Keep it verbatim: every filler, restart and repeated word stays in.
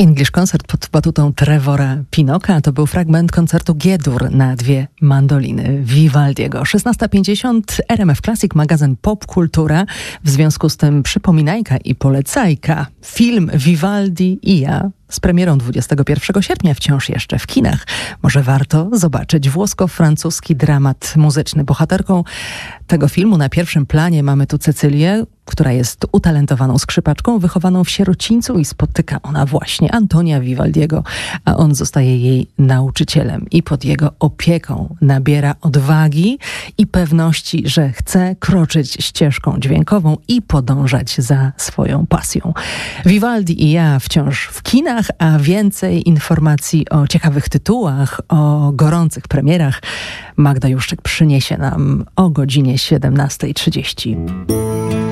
English Concert pod batutą Trevora Pinoka to był fragment koncertu G-dur na dwie mandoliny Vivaldiego. szesnasta pięćdziesiąt, R M F Classic, magazyn Pop Kultura. W związku z tym przypominajka i polecajka. Film Vivaldi i ja z premierą dwudziestego pierwszego sierpnia wciąż jeszcze w kinach. Może warto zobaczyć włosko-francuski dramat muzyczny. Bohaterką tego filmu na pierwszym planie mamy tu Cecylię, która jest utalentowaną skrzypaczką, wychowaną w sierocińcu i spotyka ona właśnie Antonia Vivaldiego, a on zostaje jej nauczycielem i pod jego opieką nabiera odwagi i pewności, że chce kroczyć ścieżką dźwiękową i podążać za swoją pasją. Vivaldi i ja wciąż w kinach, a więcej informacji o ciekawych tytułach, o gorących premierach Magda Juszczyk przyniesie nam o godzinie siedemnasta trzydzieści.